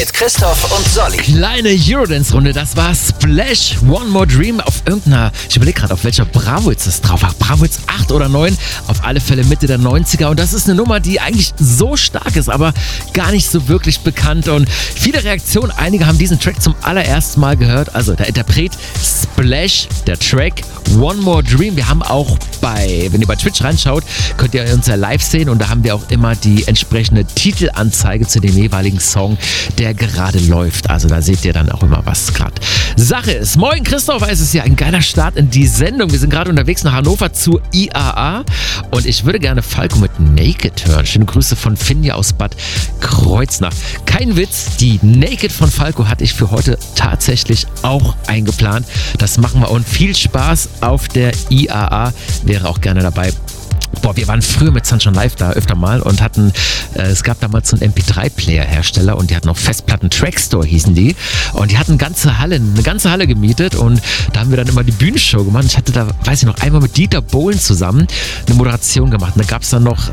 mit Christoph und Solly. Kleine Eurodance-Runde, das war Splash, One More Dream auf irgendeiner, ich überlege gerade, auf welcher Bravo jetzt das drauf war. Bravo jetzt 8 oder 9, auf alle Fälle Mitte der 90er. Und das ist eine Nummer, die eigentlich so stark ist, aber gar nicht so wirklich bekannt. Und viele Reaktionen, einige haben diesen Track zum allerersten Mal gehört. Also der Interpret Splash, der Track One More Dream. Wir haben auch wenn ihr bei Twitch reinschaut, könnt ihr uns ja live sehen und da haben wir auch immer die entsprechende Titelanzeige zu dem jeweiligen Song, der gerade läuft. Also da seht ihr dann auch immer, was gerade Sache ist. Moin Christoph, es ist ja ein geiler Start in die Sendung. Wir sind gerade unterwegs nach Hannover zur IAA und ich würde gerne Falco mit Naked hören. Schöne Grüße von Finja aus Bad Kreuznach. Kein Witz, die Naked von Falco hatte ich für heute tatsächlich auch eingeplant. Das machen wir und viel Spaß auf der IAA. Wäre auch gerne dabei. Wir waren früher mit Sunshine Live da öfter mal und hatten, es gab damals so einen MP3-Player-Hersteller und die hatten auch Festplatten, Trackstore hießen die und die hatten eine ganze Halle gemietet und da haben wir dann immer die Bühnenshow gemacht. Ich hatte da, weiß ich noch, einmal mit Dieter Bohlen zusammen eine Moderation gemacht und da gab es dann noch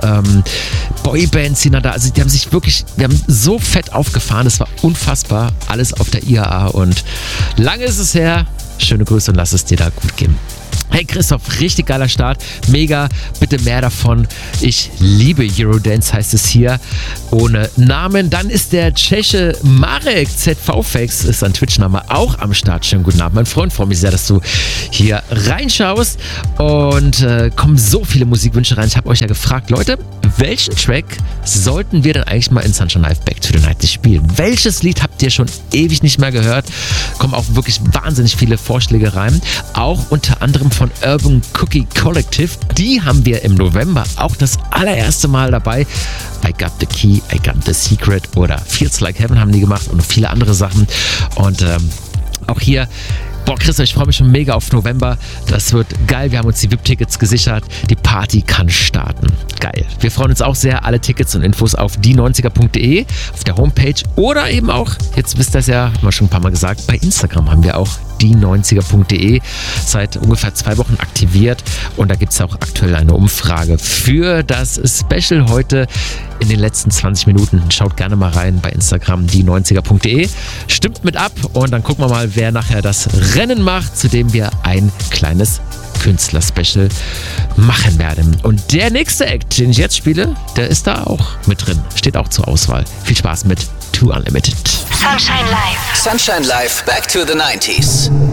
Boybands, die da, also die haben sich wirklich, wir haben so fett aufgefahren, das war unfassbar, alles auf der IAA und lange ist es her. Schöne Grüße und lass es dir da gut gehen. Hey Christoph, richtig geiler Start, mega, bitte mehr davon. Ich liebe Eurodance, heißt es hier, ohne Namen. Dann ist der Tscheche Marek ZV-Fax, ist ein Twitch-Name, auch am Start. Schönen guten Abend, mein Freund, freue mich sehr, dass du hier reinschaust und kommen so viele Musikwünsche rein. Ich habe euch ja gefragt, Leute, welchen Track sollten wir denn eigentlich mal in Sunshine Live Back to the 90s spielen? Welches Lied habt ihr schon ewig nicht mehr gehört? Kommen auch wirklich wahnsinnig viele Vorschläge rein, auch unter anderem von Urban Cookie Collective. Die haben wir im November auch das allererste Mal dabei. I Got the Key, I Got the Secret oder Feels Like Heaven haben die gemacht und noch viele andere Sachen. Und auch hier, Christoph, ich freue mich schon mega auf November. Das wird geil. Wir haben uns die VIP-Tickets gesichert. Die Party kann starten. Geil. Wir freuen uns auch sehr. Alle Tickets und Infos auf die90er.de, auf der Homepage oder eben auch, jetzt wisst ihr es ja, haben wir schon ein paar Mal gesagt, bei Instagram haben wir auch die90er.de seit ungefähr 2 Wochen aktiviert und da gibt es auch aktuell eine Umfrage für das Special heute in den letzten 20 Minuten. Schaut gerne mal rein bei Instagram, die90er.de. Stimmt mit ab und dann gucken wir mal, wer nachher das Rennen macht, zu dem wir ein kleines Künstler-Special machen werden. Und der nächste Act, den ich jetzt spiele, der ist da auch mit drin. Steht auch zur Auswahl. Viel Spaß mit Too Unlimited. Sunshine Live, Back to the 90s.